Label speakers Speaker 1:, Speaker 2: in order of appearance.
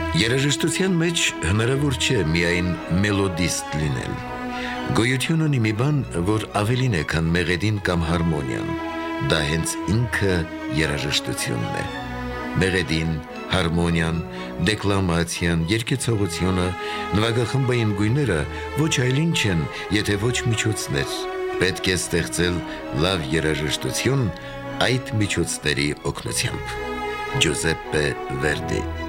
Speaker 1: Երաժշտության մեջ հնարավոր չէ միայն մելոդիստ լինել։ Գոյություն ունի մի բան, որ ավելին է, քան մեղեդին կամ հարմոնիան։ Դա հենց ինքը երաժշտությունն է։ Մեղեդին, հարմոնիան, դեկլամացիան, երգեցողությունը, նվագախմբային գույները ոչ այլ ինչ են, եթե ոչ միջոցներ։ Պետք է ստեղծել լավ երաժշտություն այդ միջոցների օգնությամբ։ Ջուզեպպե Վերդի